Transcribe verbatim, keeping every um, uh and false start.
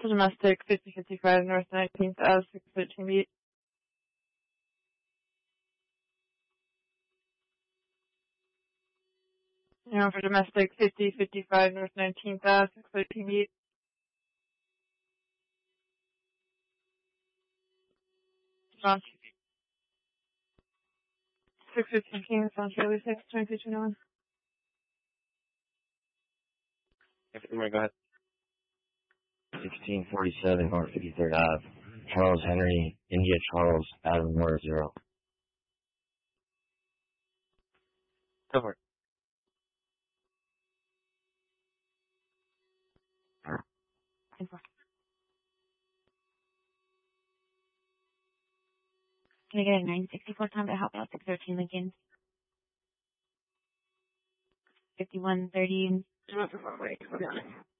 For domestic, fifty fifty-five North nineteenth Ave, six thirteen Beat. You know, for domestic, fifty fifty-five North nineteenth Ave, six thirteen Beat. John. six fifteen King, South Shirley six, twenty-two twenty-one. Everything, go ahead. sixteen forty-seven North fifty-third Ave. Charles Henry, India Charles, Adam Moore, zero. Go for it. Can I get a nine sixty-four time to help out six thirteen Lincoln? fifty-one thirty. Do it for four, wait, hold on.